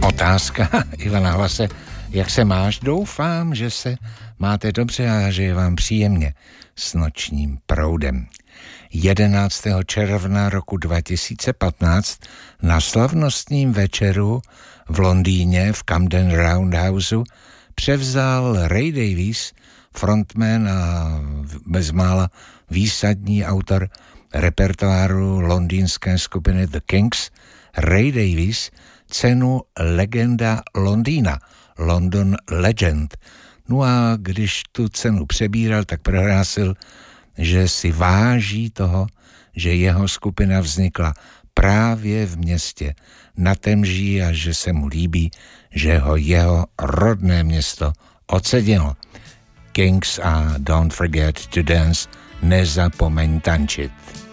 Otázka Ivana Hlase. Jak se máš? Doufám, že se máte dobře a že je vám příjemně s Nočním proudem. 11. června roku 2015 na slavnostním večeru v Londýně v Camden Roundhouseu převzal Ray Davies, frontman a bezmála výsadní autor repertoáru londýnské skupiny The Kinks, Ray Davies, cenu Legenda Londýna, London Legend. No a když tu cenu přebíral, tak prohlásil, že si váží toho, že jeho skupina vznikla právě v městě na Temži a že se mu líbí, že ho jeho rodné město ocenilo. Kinks a Don't Forget to Dance, nezapomeň tančit.